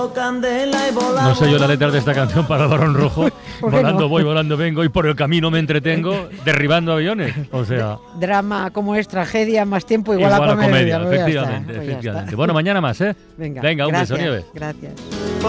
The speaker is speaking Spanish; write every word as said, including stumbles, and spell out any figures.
No sé yo la letra de esta canción para el Barón Rojo. Volando no? voy, volando vengo y por el camino me entretengo derribando aviones. O sea, drama como es tragedia, más tiempo igual, igual a comedia. comedia efectivamente, efectivamente. Bueno, mañana más, ¿eh? Venga, Venga un gracias, beso, Nieves. Gracias.